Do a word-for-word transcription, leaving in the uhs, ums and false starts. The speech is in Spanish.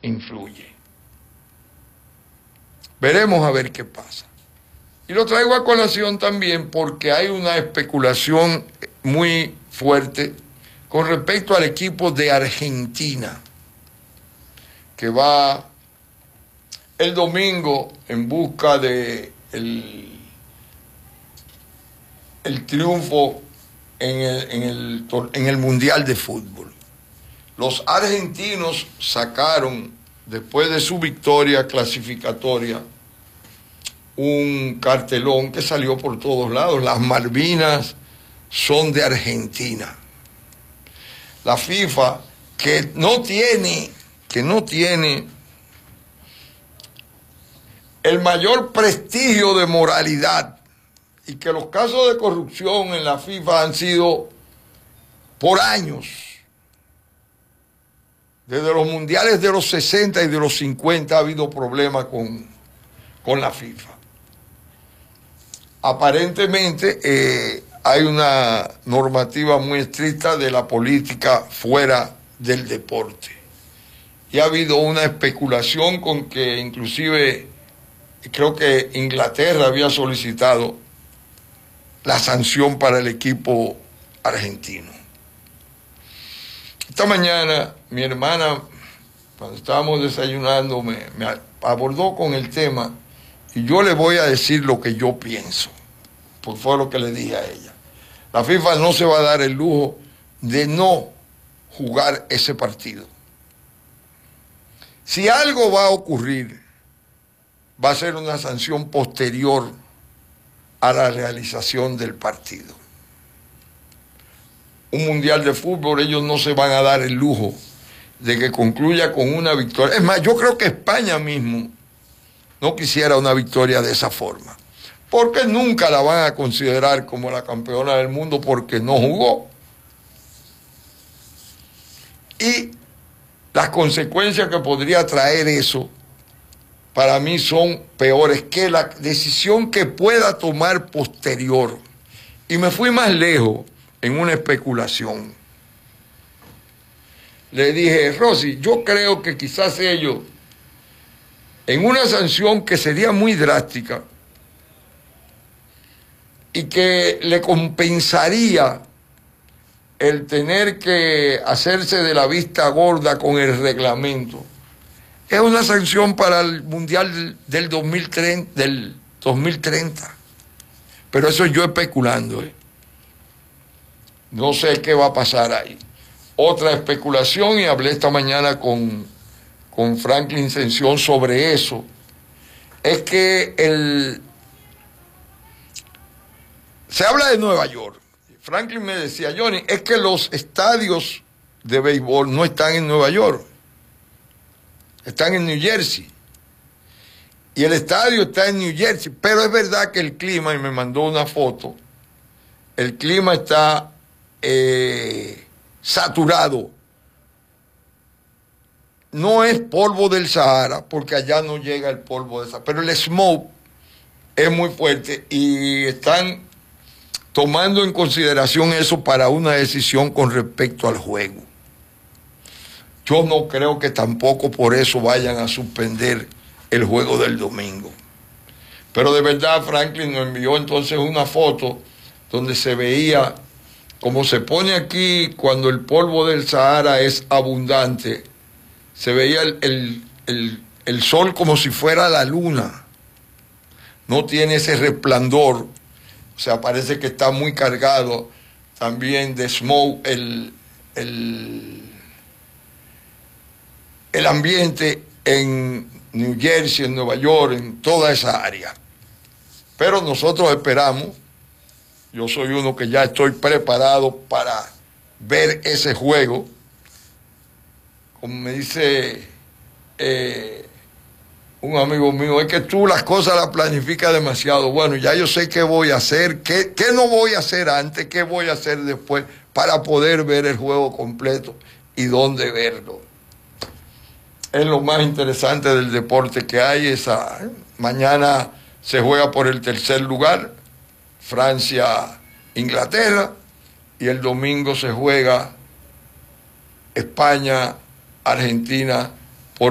influye. Veremos a ver qué pasa. Y lo traigo a colación también porque hay una especulación muy fuerte con respecto al equipo de Argentina, que va el domingo en busca de el, el triunfo en el, en, el, en el Mundial de Fútbol. Los argentinos sacaron, después de su victoria clasificatoria, un cartelón que salió por todos lados: las Malvinas son de Argentina. La FIFA, que no tiene, que no tiene el mayor prestigio de moralidad, y que los casos de corrupción en la FIFA han sido por años, desde los mundiales de los sesenta y de los cincuenta ha habido problemas con, con la FIFA. Aparentemente eh, hay una normativa muy estricta de la política fuera del deporte. Y ha habido una especulación con que inclusive creo que Inglaterra había solicitado la sanción para el equipo argentino. Esta mañana mi hermana, cuando estábamos desayunando, me, me abordó con el tema y yo le voy a decir lo que yo pienso, pues fue lo que le dije a ella. La FIFA no se va a dar el lujo de no jugar ese partido. Si algo va a ocurrir, va a ser una sanción posterior a la realización del partido. Un mundial de fútbol, ellos no se van a dar el lujo de que concluya con una victoria. Es más, yo creo que España mismo no quisiera una victoria de esa forma, porque nunca la van a considerar como la campeona del mundo porque no jugó. Y las consecuencias que podría traer eso, para mí son peores que la decisión que pueda tomar posterior. Y me fui más lejos en una especulación. Le dije, Rosy, yo creo que quizás ellos, en una sanción que sería muy drástica y que le compensaría el tener que hacerse de la vista gorda con el reglamento, es una sanción para el Mundial del dos mil treinta, del dos mil treinta. Pero eso yo especulando, ¿eh? No sé qué va a pasar ahí. Otra especulación, y hablé esta mañana con, con Franklin Sención sobre eso, es que el... se habla de Nueva York. Franklin me decía, Johnny, es que los estadios de béisbol no están en Nueva York, están en New Jersey. Y el estadio está en New Jersey, pero es verdad que el clima, y me mandó una foto, el clima está eh, saturado. No es polvo del Sahara, porque allá no llega el polvo del Sahara, pero el smoke es muy fuerte y están tomando en consideración eso para una decisión con respecto al juego. Yo no creo que tampoco por eso vayan a suspender el juego del domingo. Pero de verdad Franklin nos envió entonces una foto donde se veía como se pone aquí cuando el polvo del Sahara es abundante. Se veía el, el, el, el sol como si fuera la luna. No tiene ese resplandor. O sea, parece que está muy cargado también de smoke el, el, el ambiente en New Jersey, en Nueva York, en toda esa área. Pero nosotros esperamos, yo soy uno que ya estoy preparado para ver ese juego. Como me dice eh, un amigo mío, es que tú las cosas las planificas demasiado. Bueno, ya yo sé qué voy a hacer, qué, qué no voy a hacer antes, qué voy a hacer después, para poder ver el juego completo y dónde verlo. Es lo más interesante del deporte que hay. Esa, ¿eh? Mañana se juega por el tercer lugar, Francia, Inglaterra, y el domingo se juega España, Argentina